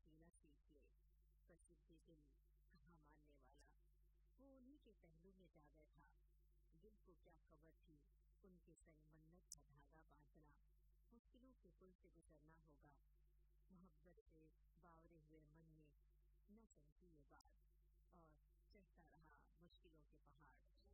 जीना सीख ले। प्रसिद्धि दिल कहाँ मानने वाला, वो उन्हीं के पहलू में जागा था। दिल को क्या खबर थी उनके संग मन्नत का धागा बांधना, मुश्किलों के पुल से गुजरना होगा। मोहब्बत से बावरे हुए मन में न समझी ये बात और चढ़ता रहा मुश्किलों के पहाड़।